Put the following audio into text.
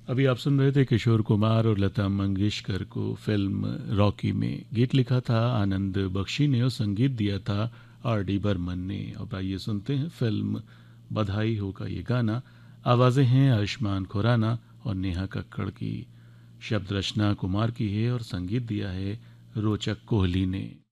अभी आप सुन रहे थे किशोर कुमार और लता मंगेशकर को फिल्म रॉकी में। गीत लिखा था आनंद बख्शी ने और संगीत दिया था आर डी बर्मन ने। अब आइए सुनते हैं फिल्म बधाई हो का ये गाना। आवाज़ें हैं आयुष्मान खुराना और नेहा कक्कड़ की। शब्द रचना कुमार की है और संगीत दिया है रोचक कोहली ने।